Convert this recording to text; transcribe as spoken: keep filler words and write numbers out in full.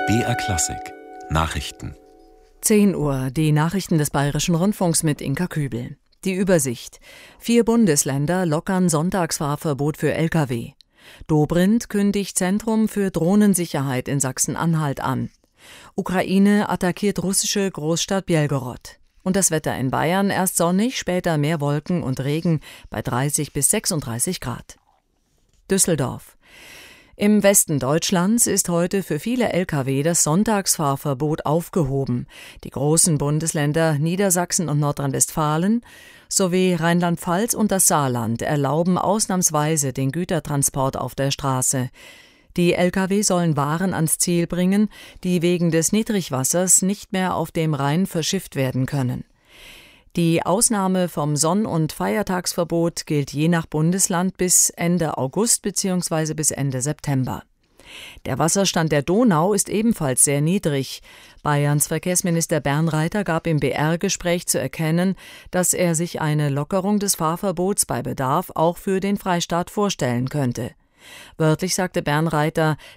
B R Klassik Nachrichten. zehn Uhr, die Nachrichten des Bayerischen Rundfunks mit Inka Kübel. Die Übersicht. Vier Bundesländer lockern Sonntagsfahrverbot für L K W. Dobrindt kündigt Zentrum für Drohnensicherheit in Sachsen-Anhalt an. Ukraine attackiert russische Großstadt Bjelgorod. Und das Wetter in Bayern: erst sonnig, später mehr Wolken und Regen bei dreißig bis sechsunddreißig Grad. Düsseldorf. Im Westen Deutschlands ist heute für viele L K W das Sonntagsfahrverbot aufgehoben. Die großen Bundesländer Niedersachsen und Nordrhein-Westfalen sowie Rheinland-Pfalz und das Saarland erlauben ausnahmsweise den Gütertransport auf der Straße. Die L K W sollen Waren ans Ziel bringen, die wegen des Niedrigwassers nicht mehr auf dem Rhein verschifft werden können. Die Ausnahme vom Sonn- und Feiertagsverbot gilt je nach Bundesland bis Ende August bzw. bis Ende September. Der Wasserstand der Donau ist ebenfalls sehr niedrig. Bayerns Verkehrsminister Bernreiter gab im B R-Gespräch zu erkennen, dass er sich eine Lockerung des Fahrverbots bei Bedarf auch für den Freistaat vorstellen könnte. Wörtlich sagte Bernreiter: